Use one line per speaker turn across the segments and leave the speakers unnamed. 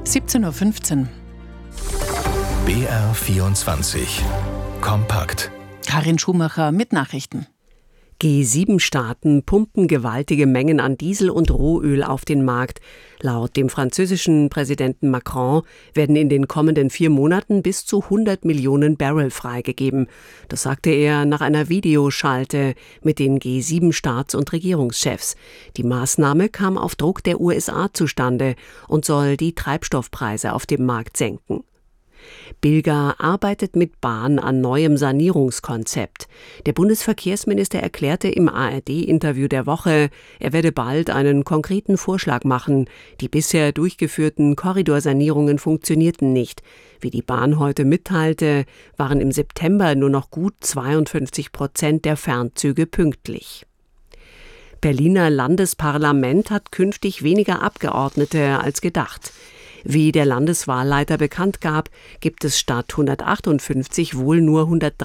17:15 Uhr.
BR24 Kompakt.
Karin Schumacher mit Nachrichten.
G7-Staaten pumpen gewaltige Mengen an Diesel und Rohöl auf den Markt. Laut dem französischen Präsidenten Macron werden in den kommenden 4 Monaten bis zu 100 Millionen Barrel freigegeben. Das sagte er nach einer Videoschalte mit den G7-Staats- und Regierungschefs. Die Maßnahme kam auf Druck der USA zustande und soll die Treibstoffpreise auf dem Markt senken. Bilger arbeitet mit Bahn an neuem Sanierungskonzept. Der Bundesverkehrsminister erklärte im ARD-Interview der Woche, er werde bald einen konkreten Vorschlag machen. Die bisher durchgeführten Korridorsanierungen funktionierten nicht. Wie die Bahn heute mitteilte, waren im September nur noch gut 52% der Fernzüge pünktlich. Berliner Landesparlament hat künftig weniger Abgeordnete als gedacht. Wie der Landeswahlleiter bekannt gab, gibt es statt 158 wohl nur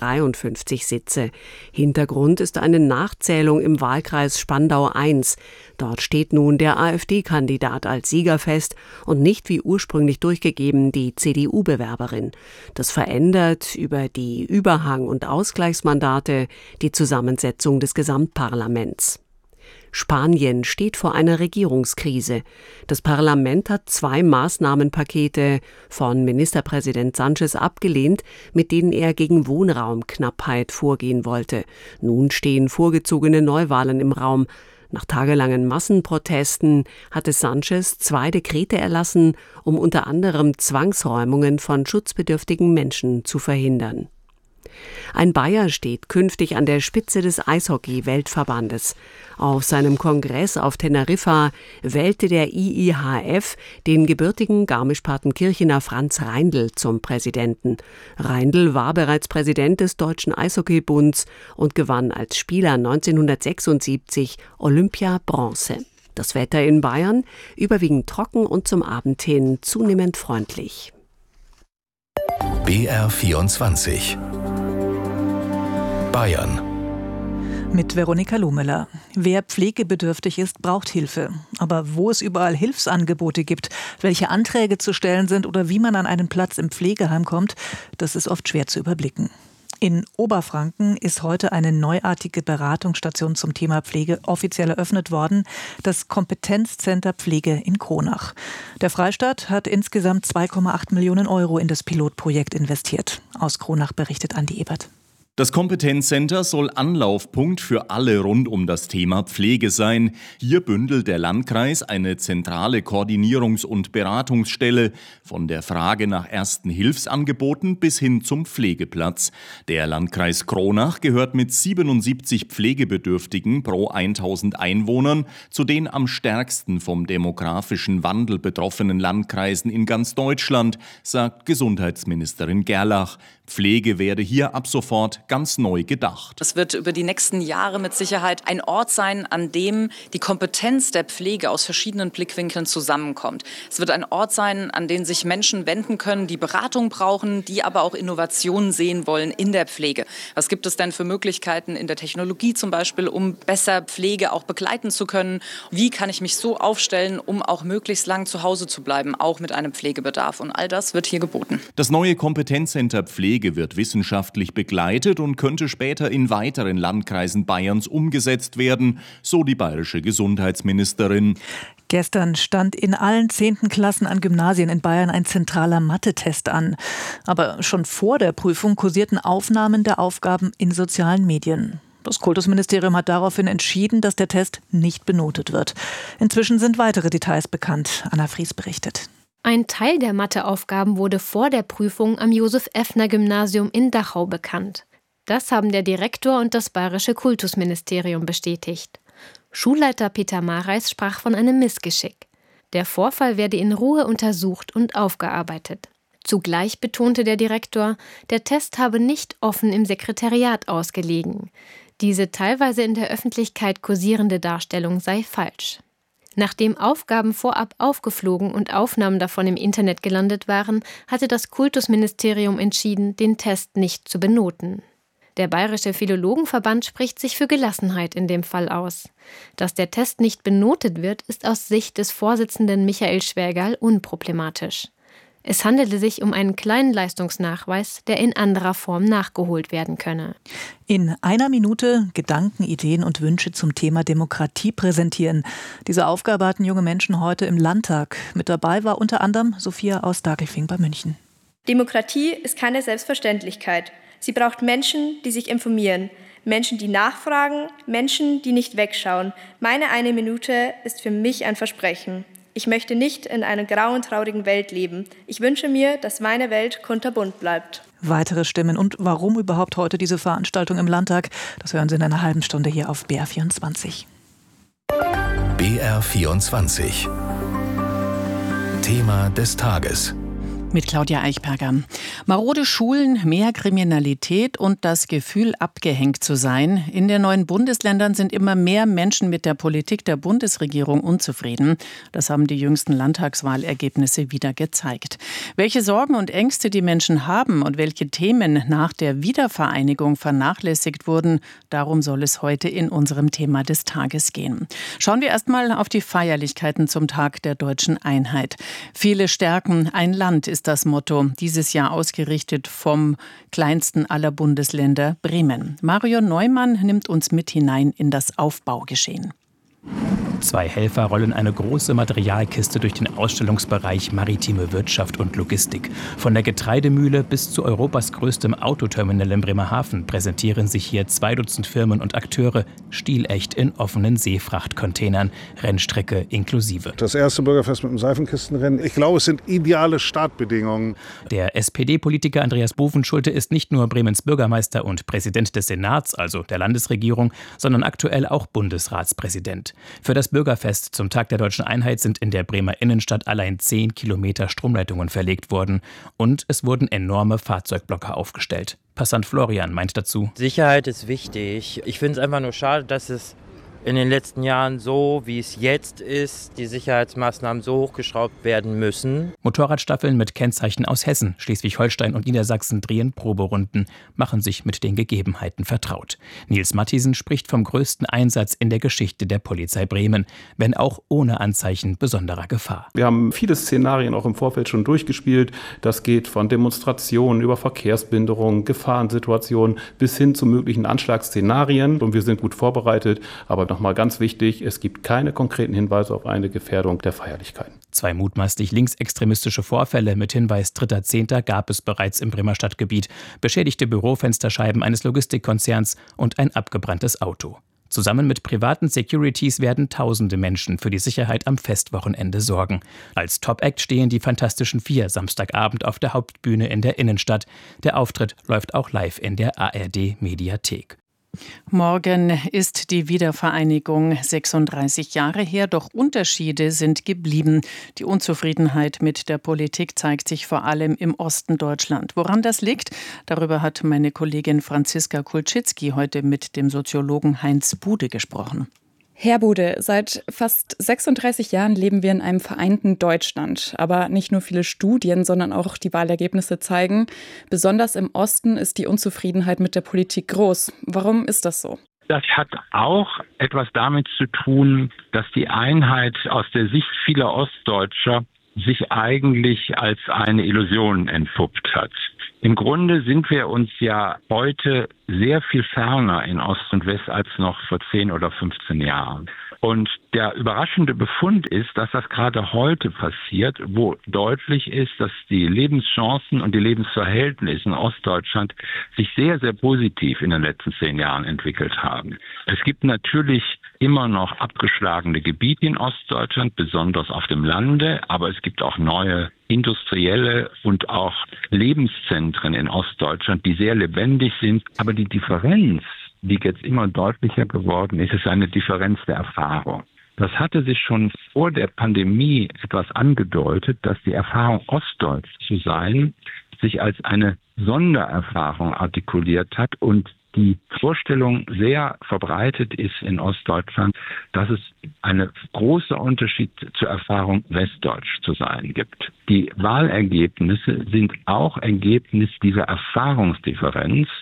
153 Sitze. Hintergrund ist eine Nachzählung im Wahlkreis Spandau I. Dort steht nun der AfD-Kandidat als Sieger fest und nicht wie ursprünglich durchgegeben die CDU-Bewerberin. Das verändert über die Überhang- und Ausgleichsmandate die Zusammensetzung des Gesamtparlaments. Spanien steht vor einer Regierungskrise. Das Parlament hat 2 Maßnahmenpakete von Ministerpräsident Sánchez abgelehnt, mit denen er gegen Wohnraumknappheit vorgehen wollte. Nun stehen vorgezogene Neuwahlen im Raum. Nach tagelangen Massenprotesten hatte Sánchez 2 Dekrete erlassen, um unter anderem Zwangsräumungen von schutzbedürftigen Menschen zu verhindern. Ein Bayer steht künftig an der Spitze des Eishockey-Weltverbandes. Auf seinem Kongress auf Teneriffa wählte der IIHF den gebürtigen Garmisch-Partenkirchener Franz Reindl zum Präsidenten. Reindl war bereits Präsident des Deutschen Eishockeybunds und gewann als Spieler 1976 Olympia-Bronze. Das Wetter in Bayern überwiegend trocken und zum Abend hin zunehmend freundlich.
BR24 Bayern.
Mit Veronika Lohmüller. Wer pflegebedürftig ist, braucht Hilfe. Aber wo es überall Hilfsangebote gibt, welche Anträge zu stellen sind oder wie man an einen Platz im Pflegeheim kommt, das ist oft schwer zu überblicken. In Oberfranken ist heute eine neuartige Beratungsstation zum Thema Pflege offiziell eröffnet worden, das Kompetenzcenter Pflege in Kronach. Der Freistaat hat insgesamt 2,8 Millionen Euro in das Pilotprojekt investiert. Aus Kronach berichtet Andi Ebert.
Das Kompetenzcenter soll Anlaufpunkt für alle rund um das Thema Pflege sein. Hier bündelt der Landkreis eine zentrale Koordinierungs- und Beratungsstelle von der Frage nach ersten Hilfsangeboten bis hin zum Pflegeplatz. Der Landkreis Kronach gehört mit 77 Pflegebedürftigen pro 1000 Einwohnern zu den am stärksten vom demografischen Wandel betroffenen Landkreisen in ganz Deutschland, sagt Gesundheitsministerin Gerlach. Pflege werde hier ab sofort ganz neu gedacht.
Es wird über die nächsten Jahre mit Sicherheit ein Ort sein, an dem die Kompetenz der Pflege aus verschiedenen Blickwinkeln zusammenkommt. Es wird ein Ort sein, an den sich Menschen wenden können, die Beratung brauchen, die aber auch Innovationen sehen wollen in der Pflege. Was gibt es denn für Möglichkeiten in der Technologie zum Beispiel, um besser Pflege auch begleiten zu können? Wie kann ich mich so aufstellen, um auch möglichst lang zu Hause zu bleiben, auch mit einem Pflegebedarf? Und all das wird hier geboten.
Das neue Kompetenzcenter Pflege wird wissenschaftlich begleitet und könnte später in weiteren Landkreisen Bayerns umgesetzt werden, so die bayerische Gesundheitsministerin.
Gestern stand in allen 10. Klassen an Gymnasien in Bayern ein zentraler Mathe-Test an. Aber schon vor der Prüfung kursierten Aufnahmen der Aufgaben in sozialen Medien. Das Kultusministerium hat daraufhin entschieden, dass der Test nicht benotet wird. Inzwischen sind weitere Details bekannt. Anna Fries berichtet.
Ein Teil der Matheaufgaben wurde vor der Prüfung am Josef-Effner-Gymnasium in Dachau bekannt. Das haben der Direktor und das bayerische Kultusministerium bestätigt. Schulleiter Peter Mareis sprach von einem Missgeschick. Der Vorfall werde in Ruhe untersucht und aufgearbeitet. Zugleich betonte der Direktor, der Test habe nicht offen im Sekretariat ausgelegen. Diese teilweise in der Öffentlichkeit kursierende Darstellung sei falsch. Nachdem Aufgaben vorab aufgeflogen und Aufnahmen davon im Internet gelandet waren, hatte das Kultusministerium entschieden, den Test nicht zu benoten. Der Bayerische Philologenverband spricht sich für Gelassenheit in dem Fall aus. Dass der Test nicht benotet wird, ist aus Sicht des Vorsitzenden Michael Schwägerl unproblematisch. Es handelte sich um einen kleinen Leistungsnachweis, der in anderer Form nachgeholt werden könne.
In einer Minute Gedanken, Ideen und Wünsche zum Thema Demokratie präsentieren. Diese Aufgabe hatten junge Menschen heute im Landtag. Mit dabei war unter anderem Sophia aus Dagelfing bei München.
Demokratie ist keine Selbstverständlichkeit. Sie braucht Menschen, die sich informieren, Menschen, die nachfragen, Menschen, die nicht wegschauen. Meine eine Minute ist für mich ein Versprechen. Ich möchte nicht in einer grauen, traurigen Welt leben. Ich wünsche mir, dass meine Welt kunterbunt bleibt.
Weitere Stimmen und warum überhaupt heute diese Veranstaltung im Landtag, das hören Sie in einer halben Stunde hier auf BR24.
BR24. Thema des Tages.
Mit Claudia Eichberger. Marode Schulen, mehr Kriminalität und das Gefühl, abgehängt zu sein. In den neuen Bundesländern sind immer mehr Menschen mit der Politik der Bundesregierung unzufrieden. Das haben die jüngsten Landtagswahlergebnisse wieder gezeigt. Welche Sorgen und Ängste die Menschen haben und welche Themen nach der Wiedervereinigung vernachlässigt wurden, darum soll es heute in unserem Thema des Tages gehen. Schauen wir erstmal auf die Feierlichkeiten zum Tag der deutschen Einheit. Viele stärken ein Land ist das Motto, dieses Jahr ausgerichtet vom kleinsten aller Bundesländer, Bremen. Marion Neumann nimmt uns mit hinein in das Aufbaugeschehen.
2 Helfer rollen eine große Materialkiste durch den Ausstellungsbereich Maritime Wirtschaft und Logistik. Von der Getreidemühle bis zu Europas größtem Autoterminal in Bremerhaven präsentieren sich hier 2 Dutzend Firmen und Akteure, stilecht in offenen Seefrachtcontainern, Rennstrecke inklusive.
Das erste Bürgerfest mit dem Seifenkistenrennen. Ich glaube, es sind ideale Startbedingungen.
Der SPD-Politiker Andreas Bovenschulte ist nicht nur Bremens Bürgermeister und Präsident des Senats, also der Landesregierung, sondern aktuell auch Bundesratspräsident. Für das Bürgerfest zum Tag der deutschen Einheit sind in der Bremer Innenstadt allein 10 Kilometer Stromleitungen verlegt worden und es wurden enorme Fahrzeugblocker aufgestellt. Passant Florian meint dazu:
Sicherheit ist wichtig. Ich finde es einfach nur schade, dass es in den letzten Jahren so, wie es jetzt ist, die Sicherheitsmaßnahmen so hochgeschraubt werden müssen.
Motorradstaffeln mit Kennzeichen aus Hessen, Schleswig-Holstein und Niedersachsen drehen Proberunden, machen sich mit den Gegebenheiten vertraut. Nils Mathiesen spricht vom größten Einsatz in der Geschichte der Polizei Bremen, wenn auch ohne Anzeichen besonderer Gefahr.
Wir haben viele Szenarien auch im Vorfeld schon durchgespielt. Das geht von Demonstrationen über Verkehrsbehinderungen, Gefahrensituationen bis hin zu möglichen Anschlagsszenarien. Und wir sind gut vorbereitet, aber nochmal ganz wichtig, es gibt keine konkreten Hinweise auf eine Gefährdung der Feierlichkeiten.
2 mutmaßlich linksextremistische Vorfälle mit Hinweis 3.10. gab es bereits im Bremer Stadtgebiet. Beschädigte Bürofensterscheiben eines Logistikkonzerns und ein abgebranntes Auto. Zusammen mit privaten Securities werden tausende Menschen für die Sicherheit am Festwochenende sorgen. Als Top-Act stehen die Fantastischen 4 Samstagabend auf der Hauptbühne in der Innenstadt. Der Auftritt läuft auch live in der ARD-Mediathek.
Morgen ist die Wiedervereinigung 36 Jahre her, doch Unterschiede sind geblieben. Die Unzufriedenheit mit der Politik zeigt sich vor allem im Osten Deutschlands. Woran das liegt, darüber hat meine Kollegin Franziska Kulczycki heute mit dem Soziologen Heinz Bude gesprochen.
Herr Bude, seit fast 36 Jahren leben wir in einem vereinten Deutschland. Aber nicht nur viele Studien, sondern auch die Wahlergebnisse zeigen, besonders im Osten ist die Unzufriedenheit mit der Politik groß. Warum ist das so?
Das hat auch etwas damit zu tun, dass die Einheit aus der Sicht vieler Ostdeutscher sich eigentlich als eine Illusion entpuppt hat. Im Grunde sind wir uns ja heute sehr viel ferner in Ost und West als noch vor 10 oder 15 Jahren. Und der überraschende Befund ist, dass das gerade heute passiert, wo deutlich ist, dass die Lebenschancen und die Lebensverhältnisse in Ostdeutschland sich sehr, sehr positiv in den letzten 10 Jahren entwickelt haben. Es gibt natürlich immer noch abgeschlagene Gebiete in Ostdeutschland, besonders auf dem Lande, aber es gibt auch neue industrielle und auch Lebenszentren in Ostdeutschland, die sehr lebendig sind. Aber die Differenz, die jetzt immer deutlicher geworden ist, ist eine Differenz der Erfahrung. Das hatte sich schon vor der Pandemie etwas angedeutet, dass die Erfahrung, ostdeutsch zu sein, sich als eine Sondererfahrung artikuliert hat und die Vorstellung sehr verbreitet ist in Ostdeutschland, dass es einen großen Unterschied zur Erfahrung, westdeutsch zu sein gibt. Die Wahlergebnisse sind auch Ergebnis dieser Erfahrungsdifferenz.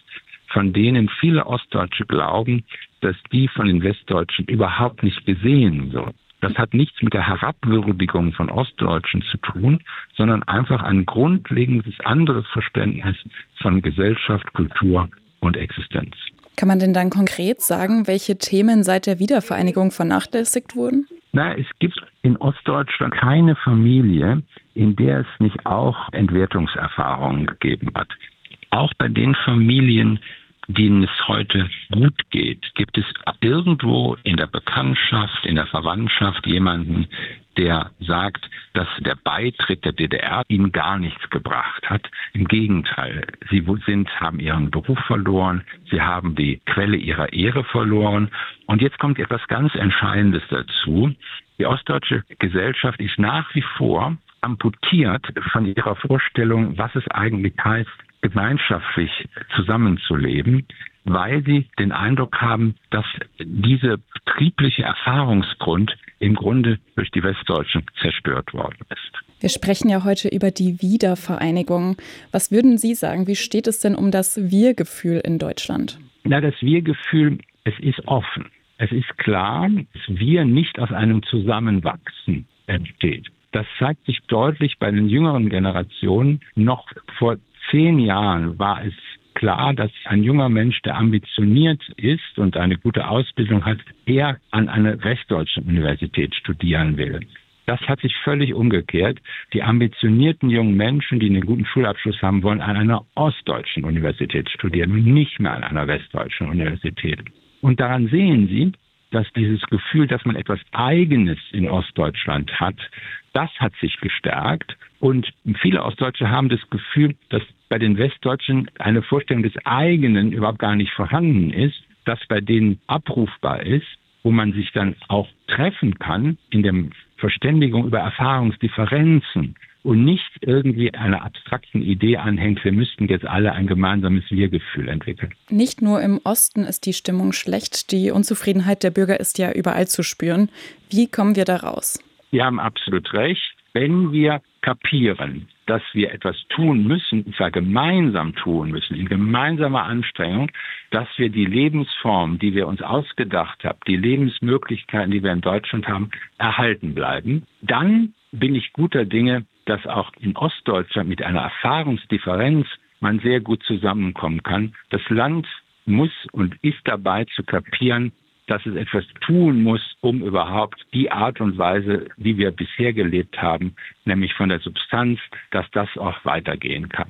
von denen viele Ostdeutsche glauben, dass die von den Westdeutschen überhaupt nicht gesehen wird. Das hat nichts mit der Herabwürdigung von Ostdeutschen zu tun, sondern einfach ein grundlegendes anderes Verständnis von Gesellschaft, Kultur und Existenz.
Kann man denn dann konkret sagen, welche Themen seit der Wiedervereinigung vernachlässigt wurden?
Es gibt in Ostdeutschland keine Familie, in der es nicht auch Entwertungserfahrungen gegeben hat. Auch bei den Familien, denen es heute gut geht, gibt es irgendwo in der Bekanntschaft, in der Verwandtschaft jemanden, der sagt, dass der Beitritt der DDR ihnen gar nichts gebracht hat. Im Gegenteil, sie haben ihren Beruf verloren, sie haben die Quelle ihrer Ehre verloren. Und jetzt kommt etwas ganz Entscheidendes dazu. Die ostdeutsche Gesellschaft ist nach wie vor amputiert von ihrer Vorstellung, was es eigentlich heißt, gemeinschaftlich zusammenzuleben, weil sie den Eindruck haben, dass dieser betriebliche Erfahrungsgrund im Grunde durch die Westdeutschen zerstört worden ist.
Wir sprechen ja heute über die Wiedervereinigung. Was würden Sie sagen, wie steht es denn um das Wir-Gefühl in Deutschland?
Das Wir-Gefühl, es ist offen. Es ist klar, dass Wir nicht aus einem Zusammenwachsen entsteht. Das zeigt sich deutlich bei den jüngeren Generationen. Noch vor 10 Jahren war es klar, dass ein junger Mensch, der ambitioniert ist und eine gute Ausbildung hat, eher an einer westdeutschen Universität studieren will. Das hat sich völlig umgekehrt. Die ambitionierten jungen Menschen, die einen guten Schulabschluss haben, wollen an einer ostdeutschen Universität studieren und nicht mehr an einer westdeutschen Universität. Und daran sehen Sie, dass dieses Gefühl, dass man etwas Eigenes in Ostdeutschland hat, das hat sich gestärkt. Und viele Ostdeutsche haben das Gefühl, dass bei den Westdeutschen eine Vorstellung des eigenen überhaupt gar nicht vorhanden ist, das bei denen abrufbar ist, wo man sich dann auch treffen kann in der Verständigung über Erfahrungsdifferenzen und nicht irgendwie einer abstrakten Idee anhängt, wir müssten jetzt alle ein gemeinsames Wir-Gefühl entwickeln.
Nicht nur im Osten ist die Stimmung schlecht, die Unzufriedenheit der Bürger ist ja überall zu spüren. Wie kommen wir da raus?
Sie haben absolut recht. Wenn wir kapieren, dass wir etwas tun müssen, und zwar gemeinsam tun müssen, in gemeinsamer Anstrengung, dass wir die Lebensform, die wir uns ausgedacht haben, die Lebensmöglichkeiten, die wir in Deutschland haben, erhalten bleiben, dann bin ich guter Dinge, dass auch in Ostdeutschland mit einer Erfahrungsdifferenz man sehr gut zusammenkommen kann. Das Land muss und ist dabei zu kapieren, dass es etwas tun muss, um überhaupt die Art und Weise, wie wir bisher gelebt haben, nämlich von der Substanz, dass das auch weitergehen kann.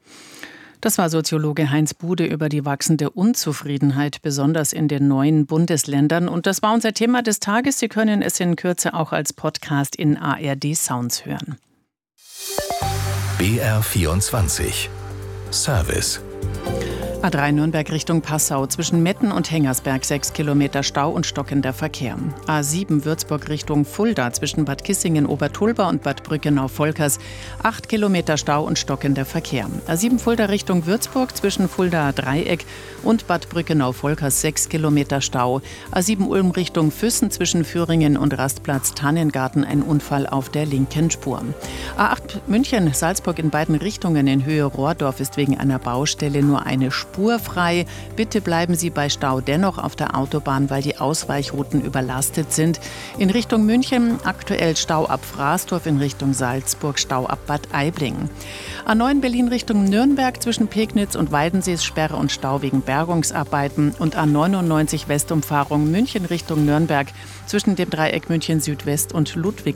Das war Soziologe Heinz Bude über die wachsende Unzufriedenheit, besonders in den neuen Bundesländern. Und das war unser Thema des Tages. Sie können es in Kürze auch als Podcast in ARD Sounds hören.
BR24 Service.
A3 Nürnberg Richtung Passau, zwischen Metten und Hengersberg 6 Kilometer Stau und stockender Verkehr. A7 Würzburg Richtung Fulda, zwischen Bad Kissingen-Obertulba und Bad Brückenau-Volkers 8 Kilometer Stau und stockender Verkehr. A7 Fulda Richtung Würzburg, zwischen Fuldaer Dreieck und Bad Brückenau-Volkers 6 Kilometer Stau. A7 Ulm Richtung Füssen, zwischen Führingen und Rastplatz Tannengarten ein Unfall auf der linken Spur. A8 München Salzburg in beiden Richtungen in Höhe Rohrdorf ist wegen einer Baustelle nur eine Spur frei. Bitte bleiben Sie bei Stau dennoch auf der Autobahn, weil die Ausweichrouten überlastet sind. In Richtung München aktuell Stau ab Fraßdorf, in Richtung Salzburg Stau ab Bad Aibling. A9 Berlin Richtung Nürnberg, zwischen Pegnitz und Weidensee Sperre und Stau wegen Bergungsarbeiten. Und A99 Westumfahrung München Richtung Nürnberg, zwischen dem Dreieck München Südwest und Ludwigsburg